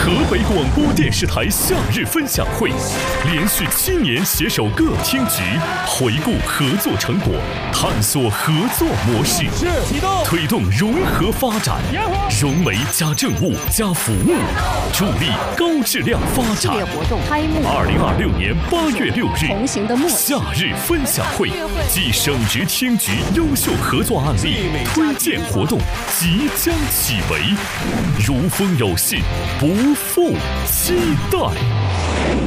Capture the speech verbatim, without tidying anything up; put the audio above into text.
河北广播电视台夏日分享会，连续七年携手各厅局，回顾合作成果，探索合作模式，推动融合发展，融媒加政务加服务，助力高质量发展。 活动开幕。 二零二六年八月六日， 同行的默契夏日分享会暨省直厅局优秀合作案例推荐活动即将启围，如风有信，不负期待。